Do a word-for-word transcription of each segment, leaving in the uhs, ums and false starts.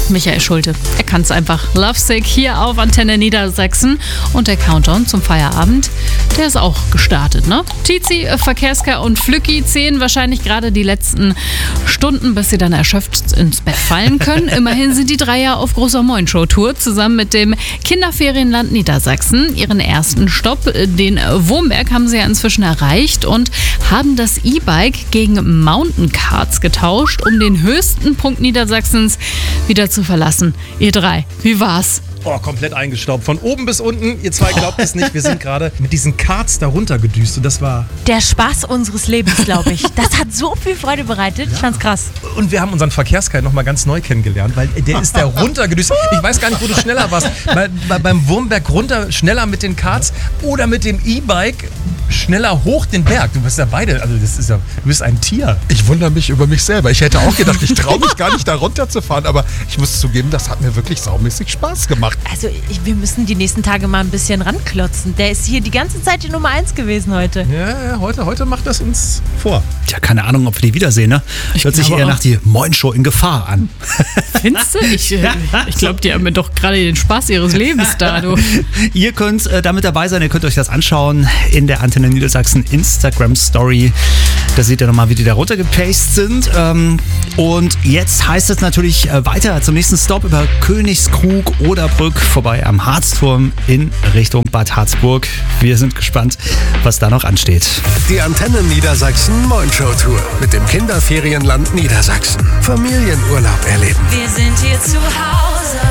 Michael Schulte. Er kann es einfach. Lovesick hier auf Antenne Niedersachsen. Und der Countdown zum Feierabend, der ist auch gestartet, ne? Tizi, Verkehrska und Flücki zählen wahrscheinlich gerade die letzten Stunden, bis sie dann erschöpft ins Bett fallen können. Immerhin sind die drei ja auf großer Moin-Show-Tour zusammen mit dem Kinderferienland Niedersachsen. Ihren ersten Stopp, den Wurmberg, haben sie ja inzwischen erreicht und haben das E-Bike gegen Mountaincards getauscht, um den höchsten Punkt Niedersachsens wieder zu verlassen. Ihr drei, wie war's? Oh, komplett eingestaubt. Von oben bis unten. Ihr zwei glaubt es nicht. Wir sind gerade mit diesen Karts da runtergedüst. Und das war... der Spaß unseres Lebens, glaube ich. Das hat so viel Freude bereitet. Ja. Ich fand's krass. Und wir haben unseren Verkehrsguide nochmal ganz neu kennengelernt, weil der ist da runtergedüst. Ich weiß gar nicht, wo du schneller warst. Bei, bei, beim Wurmberg runter schneller mit den Karts oder mit dem E-Bike schneller hoch den Berg. Du bist ja beide, also das ist ja, du bist ein Tier. Ich wundere mich über mich selber. Ich hätte auch gedacht, ich traue mich gar nicht da runterzufahren, aber ich muss zugeben, das hat mir wirklich saumäßig Spaß gemacht. Also ich, wir müssen die nächsten Tage mal ein bisschen ranklotzen. Der ist hier die ganze Zeit die Nummer eins gewesen heute. Ja, ja, heute, heute macht das uns vor. Tja, keine Ahnung, ob wir die wiedersehen, ne? Ich Hört sich eher auch. nach die Moin-Show in Gefahr an. Findest du? Ich, äh, ich glaube, die haben mir doch gerade den Spaß ihres Lebens da, du. Ihr könnt äh, damit dabei sein, ihr könnt euch das anschauen in der Antenne Niedersachsen Instagram-Story. Da seht ihr nochmal, wie die da runtergepaced sind. Ähm, und jetzt heißt es natürlich äh, weiter zum nächsten Stop über Königskrug, Oderbrück, vorbei am Harzturm in Richtung Bad Harzburg. Wir sind gespannt, was da noch ansteht. Die Antenne Niedersachsen Moin-Show Tour mit dem Kinderferienland Niedersachsen. Familienurlaub erleben. Wir sind hier zu Hause.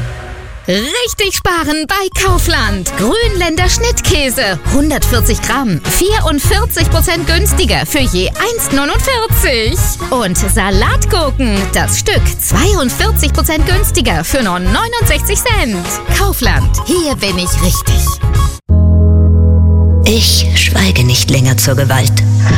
Richtig sparen bei Kaufland. Grünländer Schnittkäse. hundertvierzig Gramm. vierundvierzig Prozent günstiger für je eins neunundvierzig. Und Salatgurken. Das Stück zweiundvierzig Prozent günstiger für nur neunundsechzig Cent. Kaufland. Hier bin ich richtig. Ich schweige nicht länger zur Gewalt.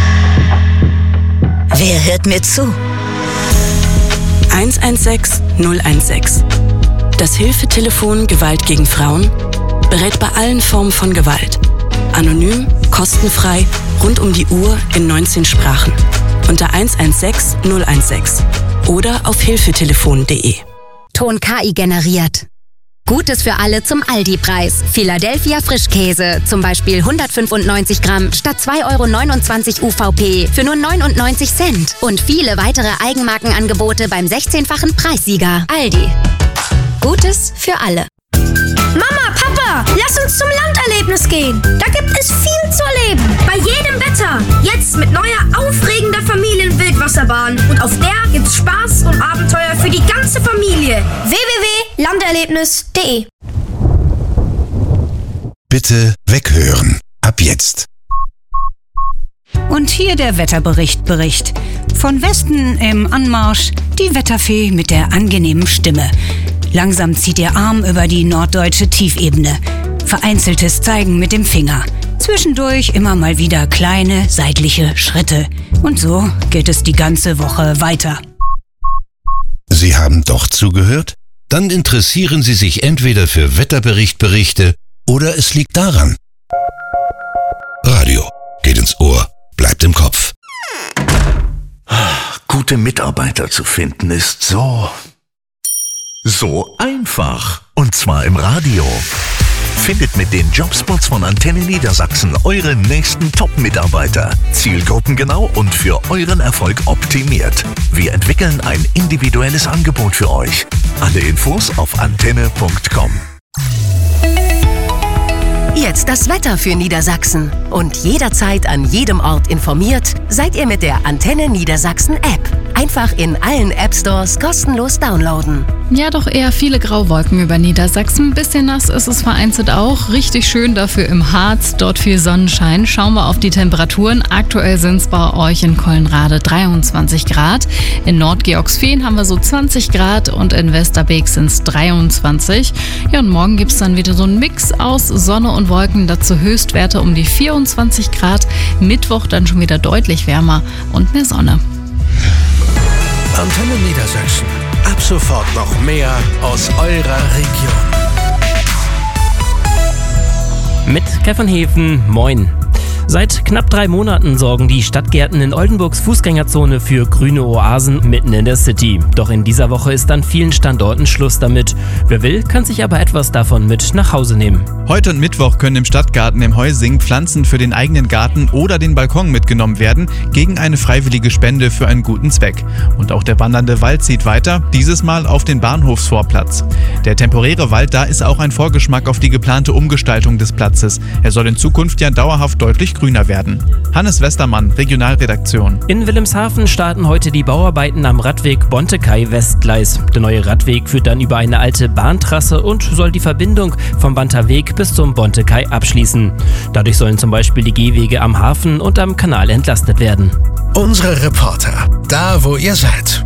Wer hört mir zu? eins eins sechs null eins sechs. Das Hilfetelefon Gewalt gegen Frauen berät bei allen Formen von Gewalt. Anonym, kostenfrei, rund um die Uhr in neunzehn Sprachen. Unter eins eins sechs null eins sechs oder auf hilfetelefon punkt de. Ton K I generiert. Gutes für alle zum Aldi-Preis. Philadelphia Frischkäse, zum Beispiel hundertfünfundneunzig Gramm statt zwei Euro neunundzwanzig U V P für nur neunundneunzig Cent. Und viele weitere Eigenmarkenangebote beim sechzehnfachen Preissieger. Aldi. Gutes für alle. Mama, Papa, lass uns zum Landerlebnis gehen. Da gibt es viel zu erleben. Bei jedem Wetter. Jetzt mit neuer, aufregender Familienwildwasserbahn. Und auf der gibt's Spaß und Abenteuer für die ganze Familie. w w w punkt landerlebnis punkt de. Bitte weghören. Ab jetzt. Und hier der Wetterbericht Bericht. Von Westen im Anmarsch die Wetterfee mit der angenehmen Stimme. Langsam zieht ihr Arm über die norddeutsche Tiefebene. Vereinzeltes Zeigen mit dem Finger. Zwischendurch immer mal wieder kleine, seitliche Schritte. Und so geht es die ganze Woche weiter. Sie haben doch zugehört? Dann interessieren Sie sich entweder für Wetterberichtberichte oder es liegt daran. Radio geht ins Ohr, bleibt im Kopf. Gute Mitarbeiter zu finden ist so... so einfach. Und zwar im Radio. Findet mit den Jobspots von Antenne Niedersachsen eure nächsten Top-Mitarbeiter. Zielgruppengenau und für euren Erfolg optimiert. Wir entwickeln ein individuelles Angebot für euch. Alle Infos auf antenne punkt com. Jetzt das Wetter für Niedersachsen. Und jederzeit an jedem Ort informiert, seid ihr mit der Antenne Niedersachsen App. Einfach in allen App-Stores kostenlos downloaden. Ja, doch eher viele Grauwolken über Niedersachsen. Bisschen nass ist es vereinzelt auch. Richtig schön dafür im Harz, dort viel Sonnenschein. Schauen wir auf die Temperaturen. Aktuell sind es bei euch in Kollenrade dreiundzwanzig Grad. In Nordgeorgsfehn haben wir so zwanzig Grad und in Westerbeek sind es dreiundzwanzig. Ja, und morgen gibt es dann wieder so einen Mix aus Sonne und Wolken. Dazu Höchstwerte um die vierundzwanzig Grad. Mittwoch dann schon wieder deutlich wärmer und mehr Sonne. Antenne Niedersachsen. Ab sofort noch mehr aus eurer Region. Mit Kevin Hefen, moin. Seit knapp drei Monaten sorgen die Stadtgärten in Oldenburgs Fußgängerzone für grüne Oasen mitten in der City. Doch in dieser Woche ist an vielen Standorten Schluss damit. Wer will, kann sich aber etwas davon mit nach Hause nehmen. Heute und Mittwoch können im Stadtgarten im Heusing Pflanzen für den eigenen Garten oder den Balkon mitgenommen werden, gegen eine freiwillige Spende für einen guten Zweck. Und auch der wandernde Wald zieht weiter, dieses Mal auf den Bahnhofsvorplatz. Der temporäre Wald da ist auch ein Vorgeschmack auf die geplante Umgestaltung des Platzes. Er soll in Zukunft ja dauerhaft deutlich grüner werden. Hannes Westermann, Regionalredaktion. In Wilhelmshaven starten heute die Bauarbeiten am Radweg Bontekai-Westgleis. Der neue Radweg führt dann über eine alte Bahntrasse und soll die Verbindung vom Banter Weg bis zum Bontekai abschließen. Dadurch sollen zum Beispiel die Gehwege am Hafen und am Kanal entlastet werden. Unsere Reporter, da wo ihr seid.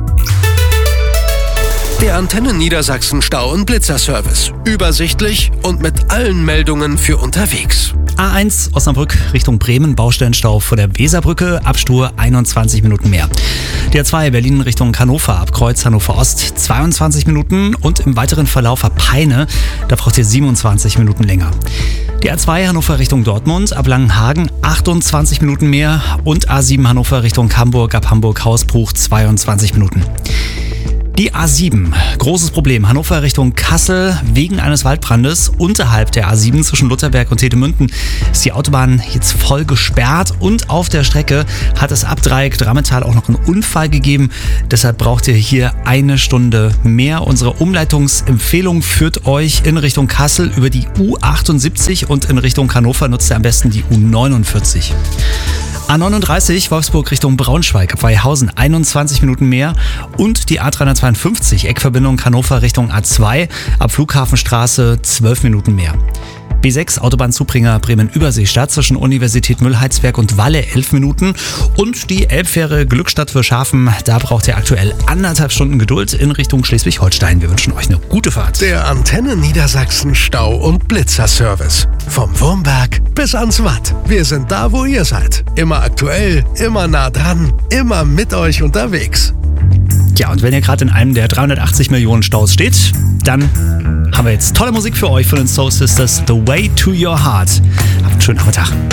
Der Antenne Niedersachsen Stau- und Blitzerservice. Übersichtlich und mit allen Meldungen für unterwegs. A eins Osnabrück Richtung Bremen, Baustellenstau vor der Weserbrücke, Abstur einundzwanzig Minuten mehr. Die A zwei Berlin Richtung Hannover, ab Kreuz Hannover Ost zweiundzwanzig Minuten und im weiteren Verlauf ab Peine, da braucht ihr siebenundzwanzig Minuten länger. Die A zwei Hannover Richtung Dortmund, ab Langenhagen achtundzwanzig Minuten mehr und A sieben Hannover Richtung Hamburg, ab Hamburg-Hausbruch zweiundzwanzig Minuten. Die A sieben, großes Problem, Hannover Richtung Kassel, wegen eines Waldbrandes unterhalb der A sieben zwischen Lutherberg und Tedemünden ist die Autobahn jetzt voll gesperrt und auf der Strecke hat es ab Dreieck Drammental auch noch einen Unfall gegeben, deshalb braucht ihr hier eine Stunde mehr. Unsere Umleitungsempfehlung führt euch in Richtung Kassel über die U achtundsiebzig und in Richtung Hannover nutzt ihr am besten die U neunundvierzig. A neununddreißig Wolfsburg Richtung Braunschweig, ab Weihausen einundzwanzig Minuten mehr und die A dreihundertzweiundfünfzig Eckverbindung Hannover Richtung A zwei, ab Flughafenstraße zwölf Minuten mehr. B sechs Autobahnzubringer Bremen-Überseestadt zwischen Universität Müllheizberg und Walle elf Minuten und die Elbfähre Glückstadt Wirschhafen, da braucht ihr aktuell anderthalb Stunden Geduld in Richtung Schleswig-Holstein. Wir wünschen euch eine gute Fahrt. Der Antenne Niedersachsen Stau- und Blitzerservice. Vom Wurmberg bis ans Watt. Wir sind da, wo ihr seid. Immer aktuell, immer nah dran, immer mit euch unterwegs. Ja, und wenn ihr gerade in einem der dreihundertachtzig Millionen Staus steht, dann haben wir jetzt tolle Musik für euch von den Soul Sisters, The Way to Your Heart. Habt einen schönen Nachmittag.